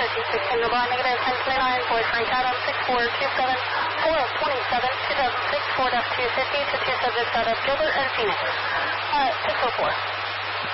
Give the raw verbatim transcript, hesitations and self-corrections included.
two six in Nobel, negative ten twenty-nine, void Frank Adam, six four two seven, four twenty-seven, two thousand six, four two fifty to two subjects out of Gilbert and Phoenix. Uh, six oh four.